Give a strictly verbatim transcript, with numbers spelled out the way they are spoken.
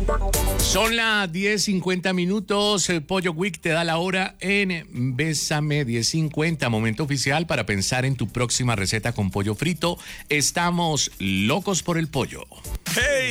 Son las diez cincuenta minutos. El Pollo Week te da la hora en Bésame diez cincuenta. Momento oficial para pensar en tu próxima receta con pollo frito. Estamos locos por el pollo. ¡Hey!